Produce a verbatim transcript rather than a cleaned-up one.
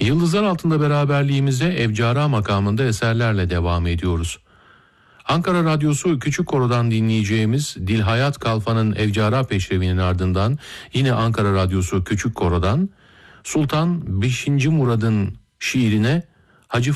Yıldızlar Altında beraberliğimize Evcara makamında eserlerle devam ediyoruz. Ankara Radyosu Küçük Koro'dan dinleyeceğimiz Dilhayat Kalfa'nın Evcara Peşrevi'nin ardından yine Ankara Radyosu Küçük Koro'dan Sultan beşinci Murad'ın şiirine Hacı